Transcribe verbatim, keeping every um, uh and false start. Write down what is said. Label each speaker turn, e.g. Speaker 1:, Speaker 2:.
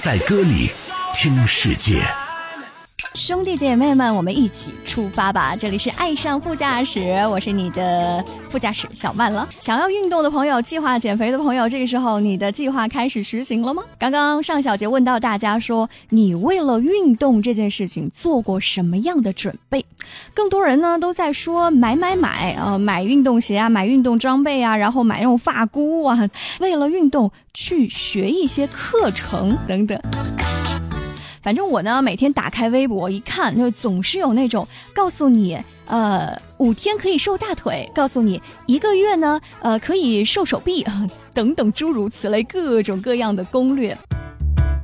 Speaker 1: 在歌里听世界。
Speaker 2: 兄弟姐妹们，我们一起出发吧！这里是爱上副驾驶，我是你的副驾驶小曼了。想要运动的朋友，计划减肥的朋友，这个时候你的计划开始实行了吗？刚刚尚小杰问到大家说，你为了运动这件事情做过什么样的准备？更多人呢都在说买买买啊、呃，买运动鞋啊，买运动装备啊，然后买那种发箍啊，为了运动去学一些课程等等。反正我呢，每天打开微博一看，就总是有那种告诉你，呃，五天可以瘦大腿，告诉你一个月呢，呃，可以瘦手臂，等等诸如此类各种各样的攻略。